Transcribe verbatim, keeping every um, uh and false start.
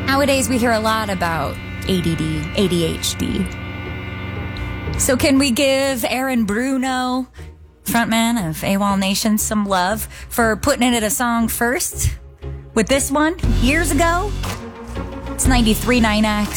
Nowadays, we hear a lot about A D D, A D H D. So can we give Aaron Bruno, frontman of AWOL Nation, some love for putting it a song first with this one years ago? It's ninety-three point nine X.